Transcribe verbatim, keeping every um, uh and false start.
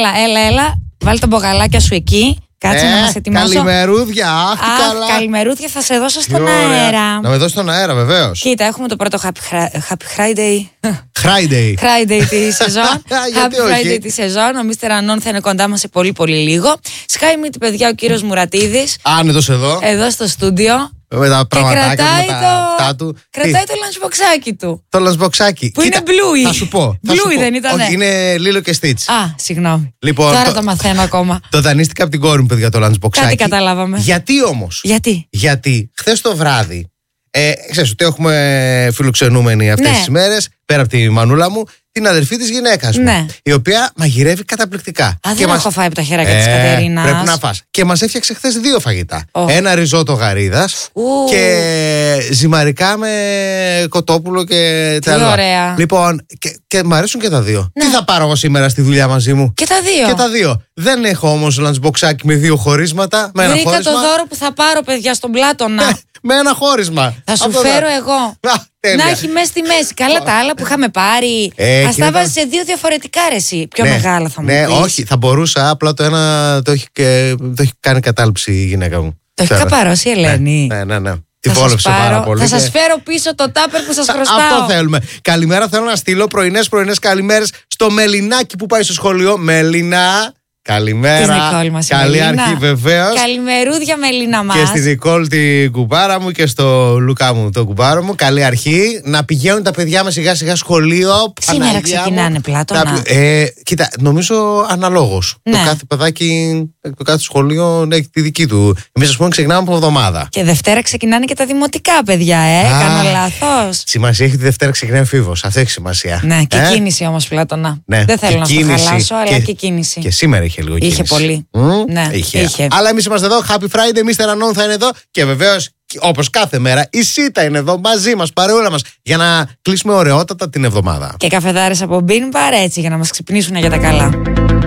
Έλα, έλα, έλα. Βάλει τα μπογαλάκια σου εκεί. Κάτσε ε, να μας ετοιμάσω. Καλημερούδια, αχ, τι Αχ, καλά. καλημερούδια, θα σε δώσω στον Τι ωραία. αέρα. Να με δώσει στον αέρα, βεβαίως. Κοίτα, έχουμε το πρώτο Happy, Happy Friday. Friday. Friday τη σεζόν. Γιατί Happy όχι? Friday τη σεζόν. Ο Μίστερ Unknown θα είναι κοντά μας σε πολύ πολύ λίγο. Sky Meet, παιδιά, ο κύριος Μουρατίδης. Άνετος εδώ. Εδώ στο στούντιο. Με τα Και πραγματάκια, κρατάει με τα το, αυτά του. κρατάει Τι? το lunchboxάκι του. Το λασμποξάκι. Που είναι Bluey. Θα σου πω. θα σου Bluey πω. δεν ήτανε? Όχι, είναι Λίλο και Stitch. Α, συγγνώμη. Λοιπόν, Τώρα το- το μαθαίνω ακόμα. Το δανείστηκα από την κόρη μου, παιδιά, το λαντσποξάκι. Κάτι καταλάβαμε. Γιατί όμως? Γιατί? Γιατί χθες το βράδυ, ε, ξέρεις ότι έχουμε φιλοξενούμενοι αυτές Ναι. τις μέρες, πέρα από τη μανούλα μου, την αδερφή της γυναίκας μου. Ναι. Η οποία μαγειρεύει καταπληκτικά. Α, Και δεν έχω φάει από τα χεράκια της Κατερίνας. Πρέπει να φας. Και μας έφτιαξε χθες δύο φαγητά. Οχ. Ένα ριζότο γαρίδας Ου. και ζυμαρικά με κοτόπουλο και Τι τα ωραία. Λοιπόν, και, και μου αρέσουν και τα δύο. Ναι. Τι θα πάρω εγώ σήμερα στη δουλειά μαζί μου? Και τα δύο. Και τα δύο. Δεν έχω όμως λαντσμποξάκι με δύο χωρίσματα. Με ένα Βρήκα χώρισμα. το δώρο που θα πάρω, παιδιά, στον Πλάτωνα. Με ένα χώρισμα. Θα σου Αυτό φέρω θα- εγώ. Α, τέλεια. Να έχει μέσα στη μέση. Καλά τα άλλα που είχαμε πάρει. Ε, Ας τα κοίτα. βάζει σε δύο διαφορετικά ρε εσύ. Πιο Ναι, μεγάλα θα μου Ναι, πεις. όχι, θα μπορούσα. Απλά το ένα το έχει, και, το έχει κάνει κατάληψη η γυναίκα μου. Το έχει Ξέρω. καπαρώσει η Ελένη. Ναι, ναι, ναι. Τη Θα σας βόλεψε πάρω- πάρα πολύ. Θα σας και- φέρω πίσω το τάπερ που σας χρωστάω. Αυτό θέλουμε. Καλημέρα, θέλω να στείλω πρωινές πρωινές καλημέρες στο Μελινάκι που πάει στο σχολείο. Μελινά, καλημέρα. Της Νικόλ μας η Καλή Μελίνα. αρχή βεβαίως. Καλημερούδια Μελίνα μας. Και στη Νικόλ την κουμπάρα μου και στο Λουκά μου τον κουμπάρο μου. Καλή αρχή. Να πηγαίνουν τα παιδιά μας σιγά σιγά σχολείο. Σήμερα Παναγία μου. ξεκινάνε, Πλάτωνα. Να πη- Ε, κοίτα, νομίζω αναλόγως. Ναι. Το κάθε παιδάκι, το κάθε σχολείο έχει τη δική του. Εμείς, ας πούμε, ξεκινάμε από εβδομάδα. Και Δευτέρα ξεκινάνε και τα δημοτικά, παιδιά, ε. Α. Κάνω λάθος. Σημασία έχει τη Δευτέρα ξεκινάει φίβος. Αυτό έχει σημασία. Ναι, και Ε? κίνηση όμως, Πλάτωνα. Ναι, Δεν θέλω και να στο κίνηση χαλάσω, αλλά και- και κίνηση. Και σήμερα είχε λίγο Είχε κίνηση. πολύ. Μμ, Ναι, είχε. είχε. Αλλά εμείς είμαστε εδώ. Happy Friday. Μίστερ Unknown θα είναι εδώ. Και βεβαίως, όπως κάθε μέρα, η Σίτα είναι εδώ μαζί μας, παρεούλα μας, για να κλείσουμε ωραιότατα την εβδομάδα. Και καφεδάρες από Bean Bar, έτσι, για να μας ξυπνήσουν για τα καλά.